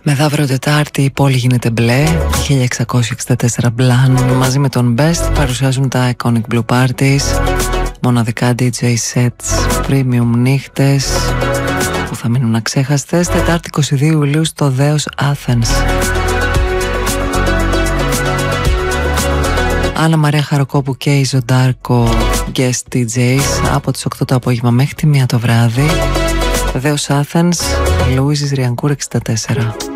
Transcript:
Μεθαύριο Τετάρτη η πόλη γίνεται μπλε. 1664 Μπλαν μαζί με τον Best παρουσιάζουν τα Iconic Blue Parties. Μοναδικά DJ sets, premium νύχτες που θα μείνουν αξέχαστες. Τετάρτη 22 Ιουλίου στο Δέος Athens. Άννα Μαρία Χαροκόπου και η Ζωντάρκο guest DJs από τις 8 το απόγευμα μέχρι τη 1 το βράδυ. Δέος Athens, Λουίζης Ριανκούρ 64.